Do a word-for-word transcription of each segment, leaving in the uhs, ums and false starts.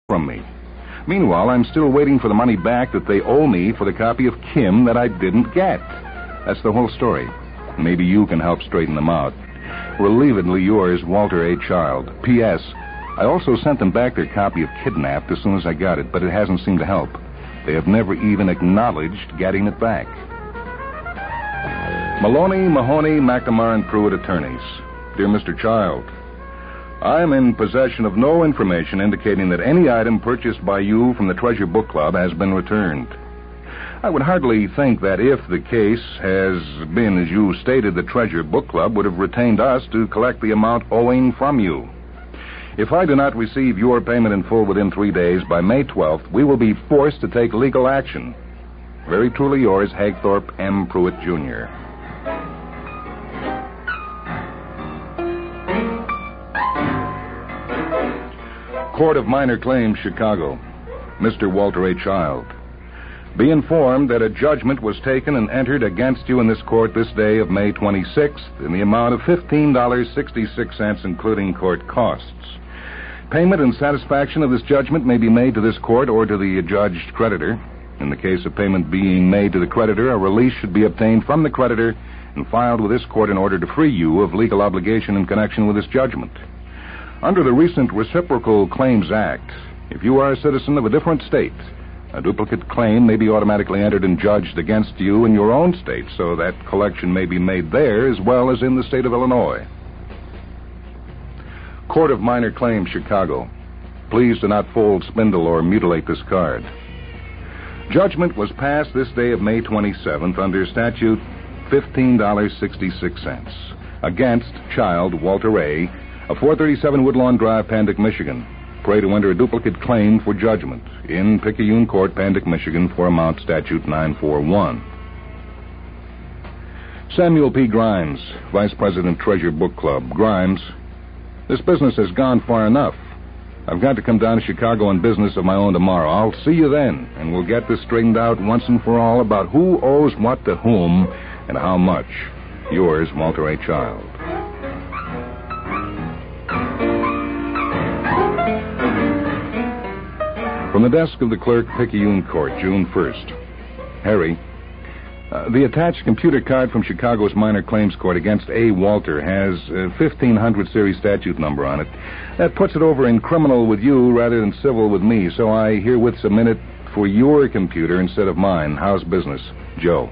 from me. Meanwhile, I'm still waiting for the money back that they owe me for the copy of Kim that I didn't get. That's the whole story. Maybe you can help straighten them out. Relievedly yours, Walter A. Child. P S. I also sent them back their copy of Kidnapped as soon as I got it, but it hasn't seemed to help. They have never even acknowledged getting it back. Maloney, Mahoney, McNamara, and Pruitt attorneys. Dear Mister Child, I am in possession of no information indicating that any item purchased by you from the Treasure Book Club has been returned. I would hardly think that if the case has been as you stated, the Treasure Book Club would have retained us to collect the amount owing from you. If I do not receive your payment in full within three days, by May twelfth, we will be forced to take legal action. Very truly yours, Hagthorpe M. Pruitt, Junior Court of Minor Claims, Chicago. Mister Walter A. Child. Be informed that a judgment was taken and entered against you in this court this day of May twenty-sixth in the amount of fifteen dollars and sixty-six cents, including court costs. Payment and satisfaction of this judgment may be made to this court or to the adjudged creditor. In the case of payment being made to the creditor, a release should be obtained from the creditor and filed with this court in order to free you of legal obligation in connection with this judgment. Under the recent Reciprocal Claims Act, if you are a citizen of a different state, a duplicate claim may be automatically entered and judged against you in your own state, so that collection may be made there as well as in the state of Illinois. Court of Minor Claims, Chicago. Please do not fold, spindle, or mutilate this card. Judgment was passed this day of May twenty-seventh under statute fifteen dollars and sixty-six cents against Child Walter A. of four thirty-seven Woodlawn Drive, Pandick, Michigan. Pray to enter a duplicate claim for judgment in Picayune Court, Pandick, Michigan, for amount statute nine forty-one. Samuel P. Grimes, Vice President, Treasure Book Club. Grimes, this business has gone far enough. I've got to come down to Chicago on business of my own tomorrow. I'll see you then, and we'll get this straightened out once and for all about who owes what to whom and how much. Yours, Walter A. Child. From the desk of the clerk, Picayune Court, June first. Harry, uh, the attached computer card from Chicago's Minor Claims Court against A. Walter has a fifteen hundred series statute number on it. That puts it over in criminal with you rather than civil with me, so I herewith submit it for your computer instead of mine. How's business? Joe.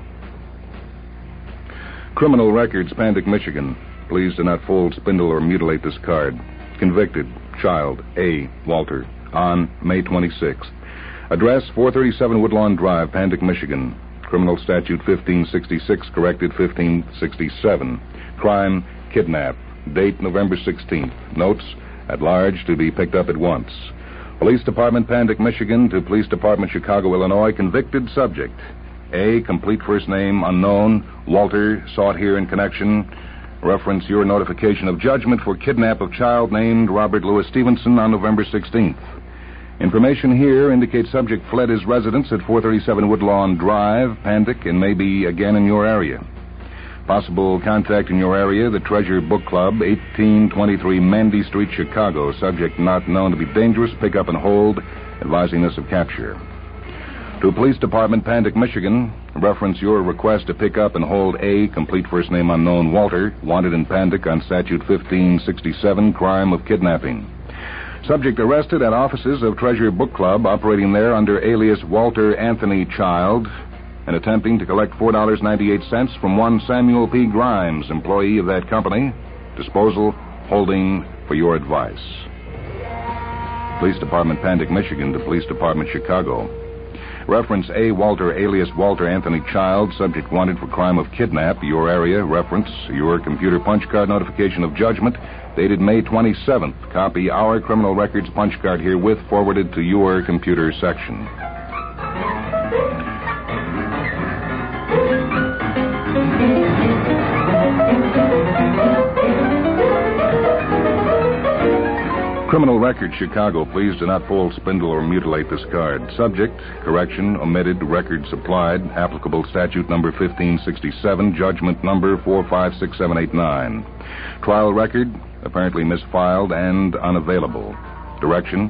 Criminal Records, Pandick, Michigan. Please do not fold, spindle, or mutilate this card. Convicted, Child A. Walter, on May twenty-sixth. Address four thirty-seven Woodlawn Drive, Pandick, Michigan. Criminal statute fifteen sixty-six, corrected fifteen sixty-seven. Crime, kidnap. Date November sixteenth. Notes, at large, to be picked up at once. Police Department, Pandick, Michigan, to Police Department, Chicago, Illinois. Convicted subject. A. Complete first name unknown. Walter, sought here in connection. Reference your notification of judgment for kidnap of child named Robert Louis Stevenson on November sixteenth. Information here indicates subject fled his residence at four thirty-seven Woodlawn Drive, Pandick, and may be again in your area. Possible contact in your area, the Treasure Book Club, eighteen twenty-three Mandy Street, Chicago. Subject not known to be dangerous. Pick up and hold, advising this of capture. To Police Department, Pandick, Michigan. Reference your request to pick up and hold A. Complete first name unknown Walter, wanted in Pandick on statute fifteen sixty-seven, crime of kidnapping. Subject arrested at offices of Treasure Book Club, operating there under alias Walter Anthony Child, and attempting to collect four dollars and ninety-eight cents from one Samuel P. Grimes, employee of that company. Disposal, holding for your advice. Police Department, Pandick, Michigan, to Police Department, Chicago. Reference A. Walter alias Walter Anthony Child, subject wanted for crime of kidnap, your area. Reference your computer punch card notification of judgment, dated May twenty-seventh. Copy our criminal records punch card herewith forwarded to your computer section. Criminal Record, Chicago. Please do not fold, spindle, or mutilate this card. Subject, correction, omitted, record supplied, applicable statute number fifteen sixty-seven, judgment number four five six seven eight nine. Trial record, apparently misfiled and unavailable. Direction,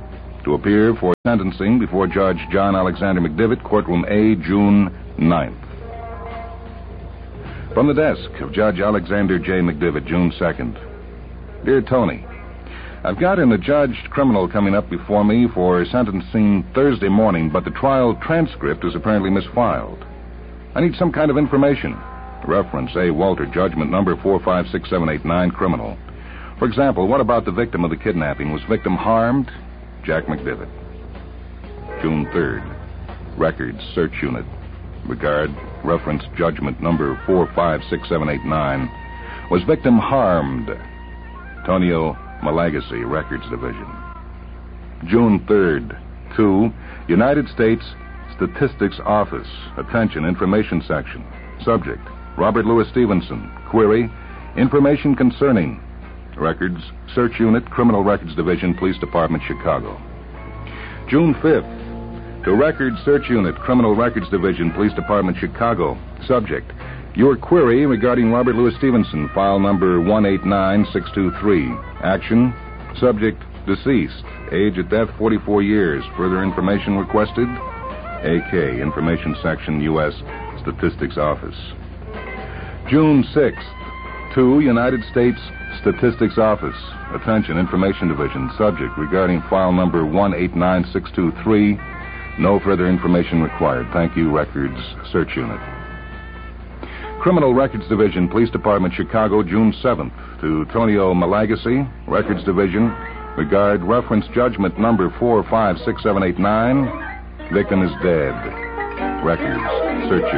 to appear for sentencing before Judge John Alexander McDivitt, Courtroom A, June ninth. From the desk of Judge Alexander J. McDivitt, June second. Dear Tony, I've got an adjudged criminal coming up before me for sentencing Thursday morning, but the trial transcript is apparently misfiled. I need some kind of information. Reference A. Walter, judgment number four five six seven eight nine, criminal. For example, what about the victim of the kidnapping? Was victim harmed? Jack McDivitt. June third. Records, search unit. Regard, reference judgment number four five six seven eight nine. Was victim harmed? Tonio Malagasy, Records Division. June third. Two. United States Statistics Office. Attention, information section. Subject, Robert Louis Stevenson. Query, information concerning. Records, search unit, Criminal Records Division, Police Department, Chicago. June fifth. To Records, search unit, Criminal Records Division, Police Department, Chicago. Subject, your query regarding Robert Louis Stevenson, file number one eight nine six two three. Action, subject, deceased. Age at death, forty-four years. Further information requested? A K, Information Section, U S Statistics Office. June sixth. To United States Statistics Office. Attention, Information Division. Subject, regarding file number one eight nine six two three. No further information required. Thank you, Records Search Unit. Criminal Records Division, Police Department, Chicago, June seventh. To Tonio Malagasy, Records Division. Regard reference judgment number four five six seven eight nine. Victim is dead. Records Search Unit.